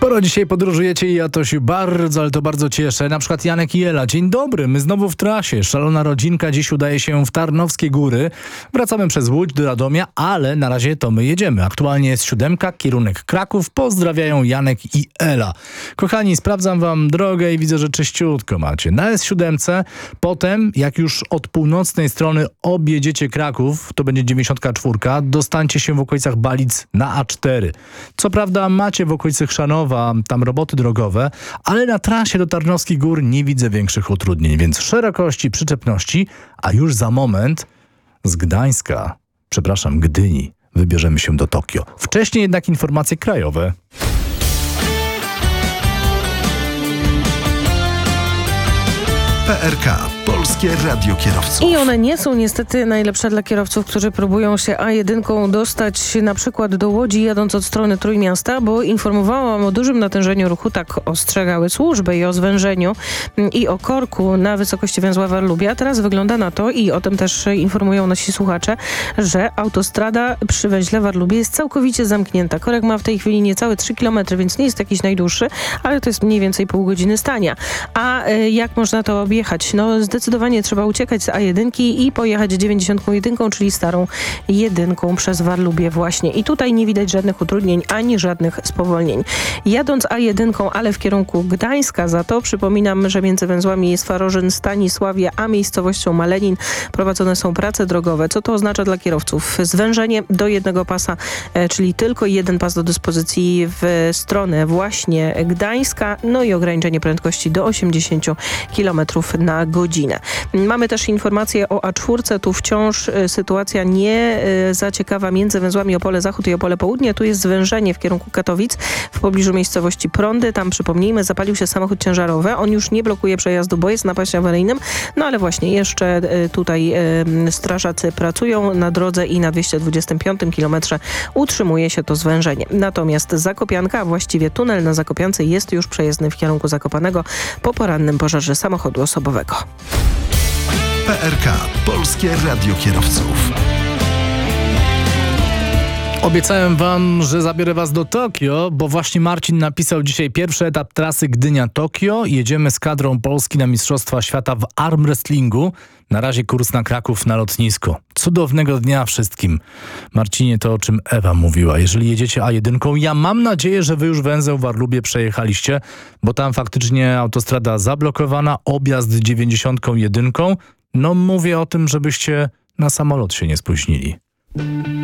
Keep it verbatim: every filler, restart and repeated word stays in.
Sporo dzisiaj podróżujecie i ja to się bardzo, ale to bardzo cieszę. Na przykład Janek i Ela. Dzień dobry, my znowu w trasie. Szalona rodzinka dziś udaje się w Tarnowskie Góry. Wracamy przez Łódź do Radomia, ale na razie to my jedziemy. Aktualnie jest siódemka, kierunek Kraków. Pozdrawiają Janek i Ela. Kochani, sprawdzam wam drogę i widzę, że czyściutko macie. Na es siedem, potem jak już od północnej strony objedziecie Kraków, to będzie dziewięćdziesiątka cztery, dostańcie się w okolicach Balic na a cztery. Co prawda macie w okolicy Chrzanowa tam roboty drogowe, ale na trasie do Tarnowskich Gór nie widzę większych utrudnień, więc szerokości, przyczepności, a już za moment z Gdańska, przepraszam, Gdyni, wybierzemy się do Tokio. Wcześniej jednak informacje krajowe. P R K. Polskie Radio Kierowców. I one nie są niestety najlepsze dla kierowców, którzy próbują się a jeden dostać na przykład do Łodzi, jadąc od strony Trójmiasta, bo informowałam o dużym natężeniu ruchu, tak ostrzegały służby, i o zwężeniu i o korku na wysokości węzła Warlubia. Teraz wygląda na to, i o tym też informują nasi słuchacze, że autostrada przy węźle Warlubie jest całkowicie zamknięta. Korek ma w tej chwili niecałe trzy kilometry, więc nie jest jakiś najdłuższy, ale to jest mniej więcej pół godziny stania. A y, jak można to objechać? No zdecydowanie trzeba uciekać z a jeden i pojechać dziewięćdziesiątką jeden, czyli starą jedynką przez Warlubię właśnie. I tutaj nie widać żadnych utrudnień, ani żadnych spowolnień. Jadąc a jeden, ale w kierunku Gdańska za to, przypominam, że między węzłami Swarożyn, Stanisławia, a miejscowością Malenin prowadzone są prace drogowe. Co to oznacza dla kierowców? Zwężenie do jednego pasa, e, czyli tylko jeden pas do dyspozycji w stronę właśnie Gdańska, no i ograniczenie prędkości do osiemdziesiąt kilometrów na godzinę. Mamy też informację o a cztery. Tu wciąż y, sytuacja nie y, za ciekawa między węzłami Opole Zachód i Opole Południe. Tu jest zwężenie w kierunku Katowic w pobliżu miejscowości Prądy. Tam, przypomnijmy, zapalił się samochód ciężarowy. On już nie blokuje przejazdu, bo jest na pasie awaryjnym. No ale właśnie jeszcze y, tutaj y, strażacy pracują na drodze i na dwieście dwudziestym piątym kilometrze utrzymuje się to zwężenie. Natomiast Zakopianka, a właściwie tunel na Zakopiance jest już przejezdny w kierunku Zakopanego po porannym pożarze samochodu osobowego. P R K. Polskie Radio Kierowców. Obiecałem wam, że zabiorę was do Tokio, bo właśnie Marcin napisał dzisiaj pierwszy etap trasy Gdynia-Tokio. Jedziemy z kadrą Polski na Mistrzostwa Świata w arm wrestlingu. Na razie kurs na Kraków na lotnisko. Cudownego dnia wszystkim. Marcinie, to o czym Ewa mówiła. Jeżeli jedziecie a jeden, ja mam nadzieję, że wy już węzeł w Warlubie przejechaliście, bo tam faktycznie autostrada zablokowana, objazd dziewięćdziesiątką jeden. No mówię o tym, żebyście na samolot się nie spóźnili.